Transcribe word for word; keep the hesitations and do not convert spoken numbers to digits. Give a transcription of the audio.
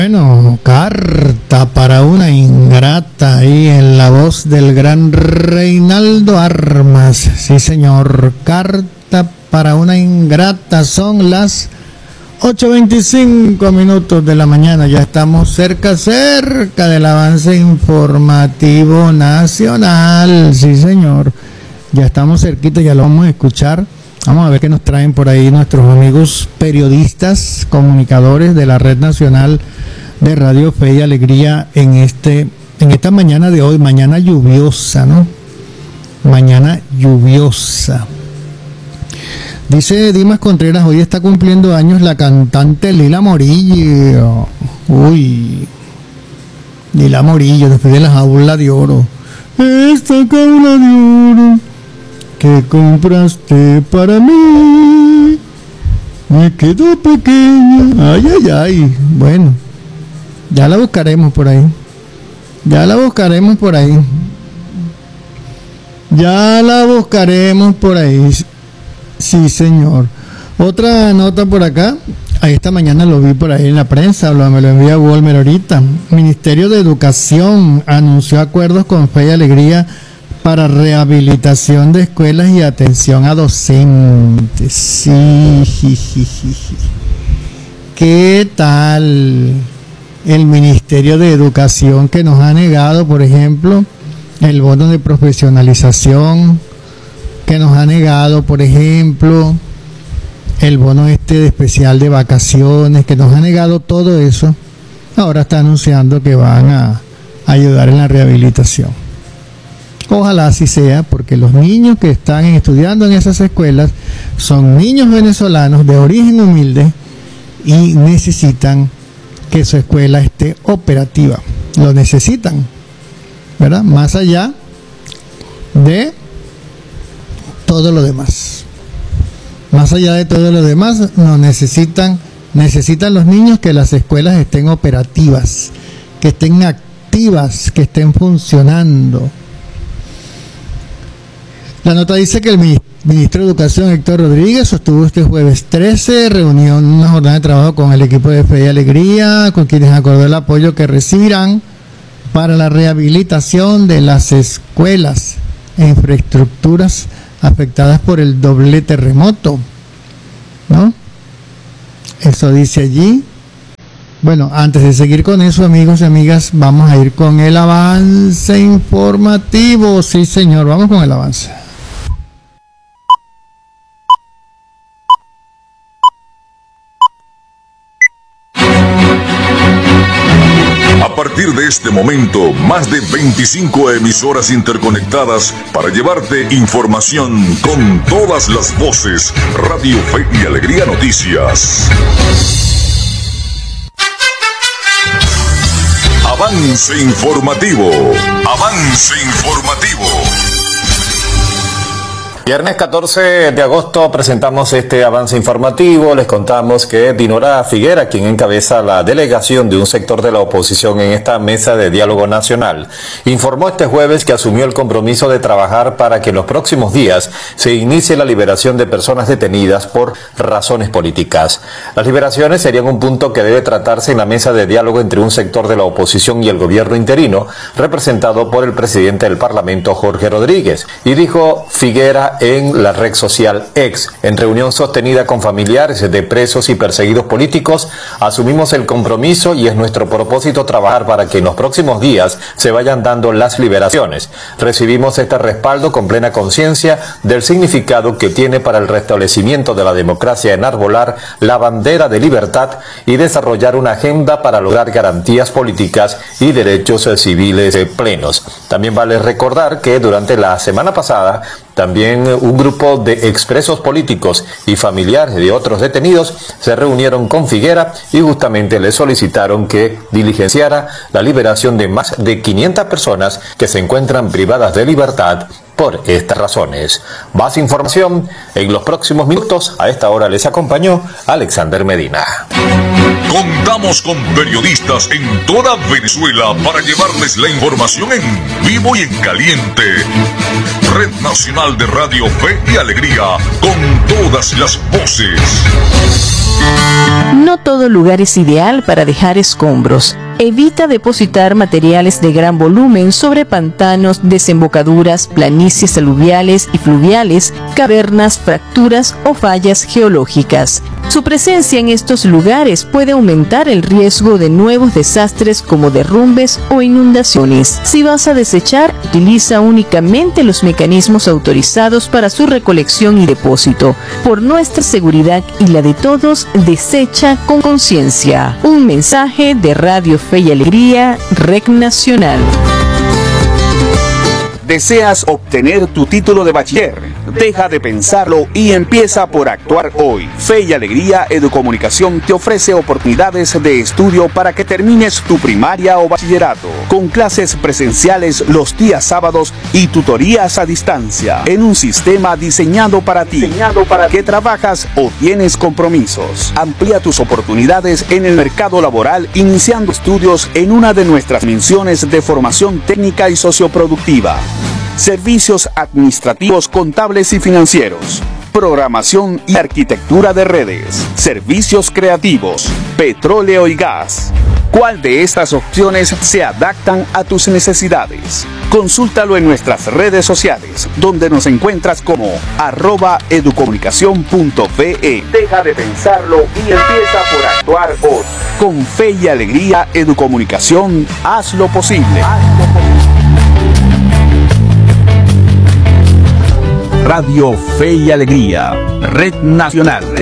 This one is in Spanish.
Bueno, carta para una ingrata ahí en la voz del gran Reinaldo Armas. Sí, señor, carta para una ingrata. Son las ocho veinticinco minutos de la mañana. Ya estamos cerca, cerca del avance informativo nacional. Sí, señor, ya estamos cerquita, ya lo vamos a escuchar. Vamos a ver qué nos traen por ahí nuestros amigos periodistas, comunicadores de la Red Nacional de Radio Fe y Alegría en este en esta mañana de hoy, mañana lluviosa, ¿no? Mañana lluviosa. Dice Dimas Contreras, hoy está cumpliendo años la cantante Lila Morillo. Uy, Lila Morillo, después de la jaula de oro. Esta jaula de oro que compraste para mí me quedó pequeña. Ay, ay, ay. Bueno, ya la buscaremos por ahí. Ya la buscaremos por ahí. Ya la buscaremos por ahí. Sí, señor. Otra nota por acá. Ahí esta mañana lo vi por ahí en la prensa. Lo, me lo envía Walmer ahorita. Ministerio de Educación anunció acuerdos con Fe y Alegría para rehabilitación de escuelas y atención a docentes. Sí. ¿Qué tal el Ministerio de Educación, que nos ha negado, por ejemplo, el bono de profesionalización, que nos ha negado, por ejemplo, el bono este de especial de vacaciones, que nos ha negado todo eso? Ahora está anunciando que van a ayudar en la rehabilitación. Ojalá así sea, porque los niños que están estudiando en esas escuelas son niños venezolanos de origen humilde y necesitan que su escuela esté operativa. Lo necesitan, ¿verdad? Más allá de todo lo demás. Más allá de todo lo demás, no necesitan, necesitan los niños que las escuelas estén operativas, que estén activas, que estén funcionando. La nota dice que el ministro de Educación, Héctor Rodríguez, sostuvo este jueves trece reunión, una jornada de trabajo con el equipo de Fe y Alegría, con quienes acordó el apoyo que recibirán para la rehabilitación de las escuelas e infraestructuras afectadas por el doble terremoto, ¿no? Eso dice allí. Bueno, antes de seguir con eso, amigos y amigas, vamos a ir con el avance informativo. Sí, señor, vamos con el avance. A partir de este momento, más de veinticinco emisoras interconectadas para llevarte información con todas las voces. Radio Fe y Alegría Noticias. Avance informativo. Avance informativo. Viernes catorce de agosto presentamos este avance informativo. Les contamos que Dinora Figuera, quien encabeza la delegación de un sector de la oposición en esta mesa de diálogo nacional, informó este jueves que asumió el compromiso de trabajar para que en los próximos días se inicie la liberación de personas detenidas por razones políticas. Las liberaciones serían un punto que debe tratarse en la mesa de diálogo entre un sector de la oposición y el gobierno interino, representado por el presidente del Parlamento, Jorge Rodríguez. Y dijo Figuera en la red social X, en reunión sostenida con familiares de presos y perseguidos políticos, asumimos el compromiso y es nuestro propósito trabajar para que en los próximos días se vayan dando las liberaciones. Recibimos este respaldo con plena conciencia del significado que tiene para el restablecimiento de la democracia enarbolar la bandera de libertad y desarrollar una agenda para lograr garantías políticas y derechos civiles plenos. También vale recordar que durante la semana pasada también un grupo de expresos políticos y familiares de otros detenidos se reunieron con Figuera y justamente le solicitaron que diligenciara la liberación de más de quinientas personas que se encuentran privadas de libertad por estas razones. Más información en los próximos minutos. A esta hora les acompañó Alexander Medina. Contamos con periodistas en toda Venezuela para llevarles la información en vivo y en caliente. Red Nacional de Radio Fe y Alegría, con todas las voces. No todo lugar es ideal para dejar escombros. Evita depositar materiales de gran volumen sobre pantanos, desembocaduras, planicies aluviales y fluviales, cavernas, fracturas o fallas geológicas. Su presencia en estos lugares puede aumentar el riesgo de nuevos desastres como derrumbes o inundaciones. Si vas a desechar, utiliza únicamente los mecanismos autorizados para su recolección y depósito. Por nuestra seguridad y la de todos, desecha con conciencia. Un mensaje de Radio Fe y Alegría, Red Nacional. ¿Deseas obtener tu título de bachiller? Deja de pensarlo y empieza por actuar hoy. Fe y Alegría Educomunicación te ofrece oportunidades de estudio para que termines tu primaria o bachillerato, con clases presenciales los días sábados y tutorías a distancia, en un sistema diseñado para ti, diseñado para que trabajas o tienes compromisos. Amplía tus oportunidades en el mercado laboral iniciando estudios en una de nuestras menciones de formación técnica y socioproductiva. Servicios administrativos, contables y financieros, programación y arquitectura de redes, servicios creativos, petróleo y gas. ¿Cuál de estas opciones se adaptan a tus necesidades? Consúltalo en nuestras redes sociales, donde nos encuentras como arroba educomunicación punto fe. Deja de pensarlo y empieza por actuar hoy. Con Fe y Alegría Educomunicación, haz lo posible. Radio Fe y Alegría, Red Nacional.